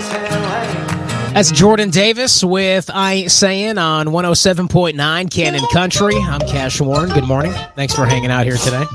That's Jordan Davis with I Ain't Saying on 107.9 Cannon Country. I'm Cash Warren. Good morning. Thanks for hanging out here today.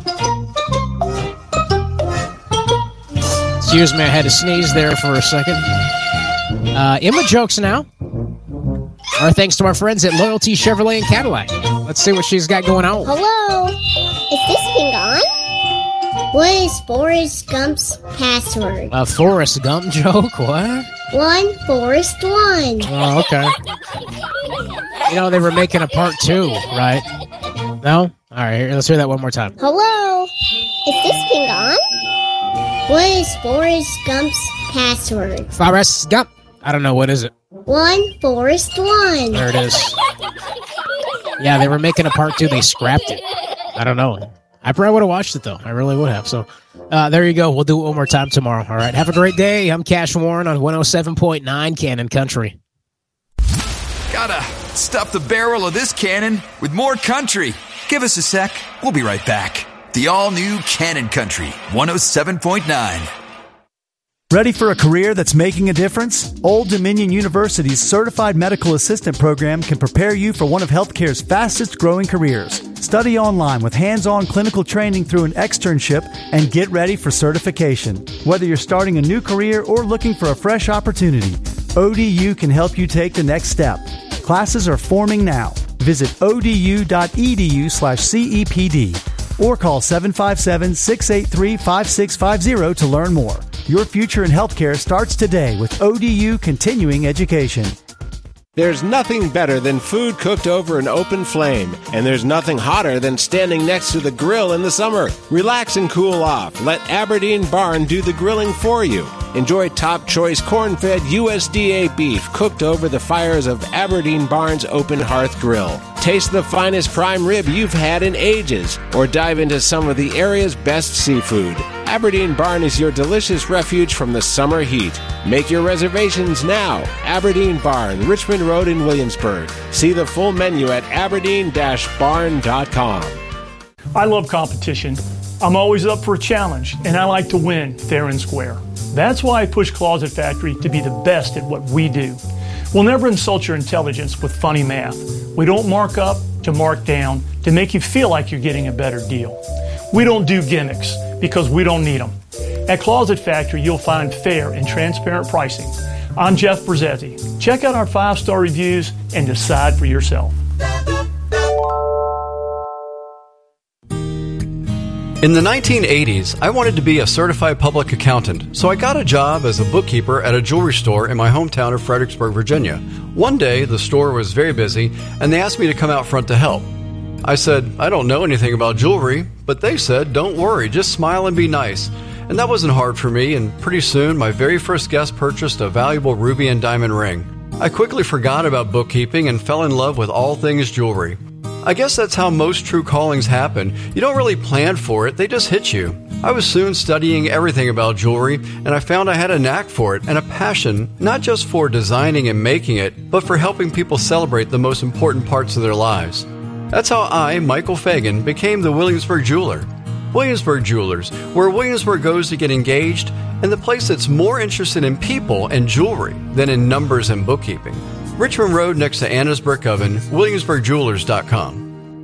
Excuse me, I had to sneeze there for a second. Emma jokes now. Our thanks to our friends at Loyalty Chevrolet and Cadillac. Let's see what she's got going on. Hello? Is this thing on? What is Forrest Gump's password? A Forrest Gump joke? What? 1 Forrest 1. Oh, okay. You know, they were making a part 2, right? No? All right, here, let's hear that one more time. Hello? Is this thing on? What is Forrest Gump's password? Forrest Gump. I don't know. What is it? 1 Forrest 1. There it is. Yeah, they were making a part 2. They scrapped it. I don't know. I probably would have watched it, though. I really would have. So there you go. We'll do it one more time tomorrow. All right. Have a great day. I'm Cash Warren on 107.9 Cannon Country. Gotta stuff the barrel of this cannon with more country. Give us a sec. We'll be right back. The all-new Cannon Country 107.9. Ready for a career that's making a difference? Old Dominion University's Certified Medical Assistant program can prepare you for one of healthcare's fastest-growing careers. Study online with hands-on clinical training through an externship and get ready for certification. Whether you're starting a new career or looking for a fresh opportunity, ODU can help you take the next step. Classes are forming now. Visit odu.edu/CEPD or call 757-683-5650 to learn more. Your future in healthcare starts today with ODU Continuing Education. There's nothing better than food cooked over an open flame, and there's nothing hotter than standing next to the grill in the summer. Relax and cool off. Let Aberdeen Barn do the grilling for you. Enjoy top-choice corn-fed USDA beef cooked over the fires of Aberdeen Barn's Open Hearth Grill. Taste the finest prime rib you've had in ages, or dive into some of the area's best seafood. Aberdeen Barn is your delicious refuge from the summer heat. Make your reservations now. Aberdeen Barn, Richmond Road in Williamsburg. See the full menu at aberdeen-barn.com. I love competition. I'm always up for a challenge, and I like to win fair and square. That's why I push Closet Factory to be the best at what we do. We'll never insult your intelligence with funny math. We don't mark up to mark down to make you feel like you're getting a better deal. We don't do gimmicks because we don't need them. At Closet Factory, you'll find fair and transparent pricing. I'm Jeff Brzezzi. Check out our 5-star reviews and decide for yourself. In the 1980s, I wanted to be a certified public accountant, so I got a job as a bookkeeper at a jewelry store in my hometown of Fredericksburg, Virginia. One day, the store was very busy, and they asked me to come out front to help. I said, I don't know anything about jewelry, but they said, don't worry, just smile and be nice. And that wasn't hard for me, and pretty soon, my very first guest purchased a valuable ruby and diamond ring. I quickly forgot about bookkeeping and fell in love with all things jewelry. I guess that's how most true callings happen. You don't really plan for it, they just hit you. I was soon studying everything about jewelry, and I found I had a knack for it and a passion, not just for designing and making it, but for helping people celebrate the most important parts of their lives. That's how I, Michael Fagan, became the Williamsburg Jeweler. Williamsburg Jewelers, where Williamsburg goes to get engaged, and the place that's more interested in people and jewelry than in numbers and bookkeeping. Richmond Road next to Anna's Brick Oven, WilliamsburgJewelers.com.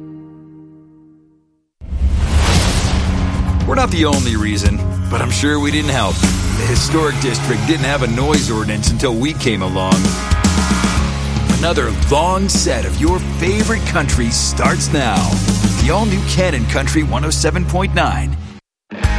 We're not the only reason, but I'm sure we didn't help. The historic district didn't have a noise ordinance until we came along. Another long set of your favorite country starts now. The all-new Cannon Country 107.9